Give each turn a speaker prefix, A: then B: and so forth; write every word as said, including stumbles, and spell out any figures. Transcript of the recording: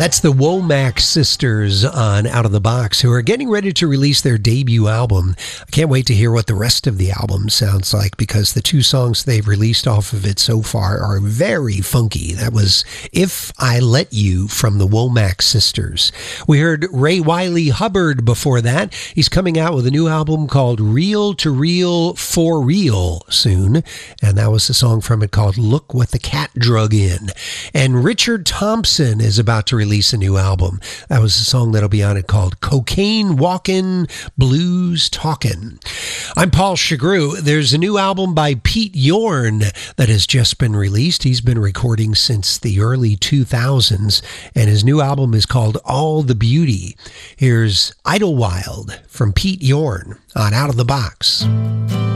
A: That's the Womack sisters on Out of the Box, who are getting ready to release their debut album. I can't wait to hear what the rest of the album sounds like, because the two songs they've released off of it so far are very funky. That was If I Let You from the Womack sisters. We heard Ray Wiley Hubbard before that. He's coming out with a new album called Real to Real for Real soon, and that was the song from it called Look What the Cat Drug In. And Richard Thompson is about to release a new album. That was a song that'll be on it called Cocaine Walkin', Blues Talkin'. I'm Paul Chagru. There's a new album by Pete Yorn that has just been released. He's been recording since the early two thousands, and his new album is called All the Beauty. Here's Idlewild from Pete Yorn on Out of the Box.